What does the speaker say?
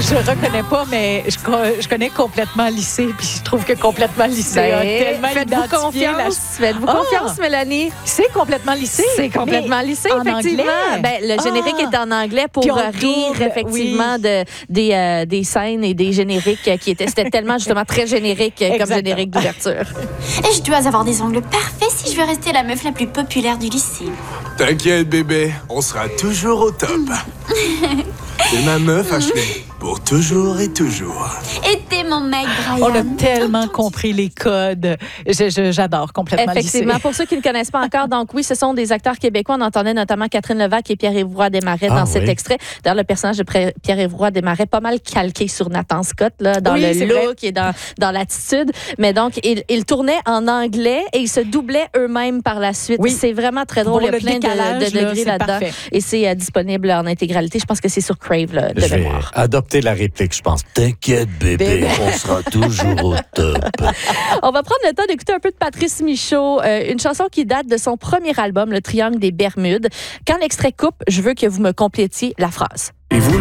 Je reconnais pas, mais je connais Complètement lissé, puis je trouve que Complètement lissé a tellement faites-vous confiance. Faites-vous confiance, Mélanie. C'est Complètement lissé. C'est complètement lissé, effectivement. Le générique est en anglais pour rire, effectivement, des scènes et des génériques c'était tellement, justement, très générique comme générique d'ouverture. Et je dois avoir des angles parfaits si je veux rester la meuf la plus populaire du lycée. T'inquiète, bébé, on sera toujours au top. C'est ma meuf, Ashley. Pour toujours et toujours. Et t'es mon mec, Brian. On a tellement compris les codes. J'adore Complètement lissé. Effectivement. Pour ceux qui ne connaissent pas encore, donc oui, ce sont des acteurs québécois. On entendait notamment Catherine Levac et Pierre-Yves Roy Desmarais dans cet extrait. D'ailleurs, le personnage de Pierre-Yves Roy Desmarais, pas mal calqué sur Nathan Scott, là, dans le look et dans l'attitude. Mais donc, ils tournaient en anglais et ils se doublaient eux-mêmes par la suite. Oui. C'est vraiment très drôle. Il y a plein de degrés là-dedans. Parfait. Et c'est disponible en intégralité. Je pense que c'est sur Crave, là, de mémoire. Adopter la réplique, je pense. T'inquiète, bébé, on sera toujours au top. On va prendre le temps d'écouter un peu de Patrice Michaud, une chanson qui date de son premier album, Le Triangle des Bermudes. Quand l'extrait coupe, je veux que vous me complétiez la phrase. Et vous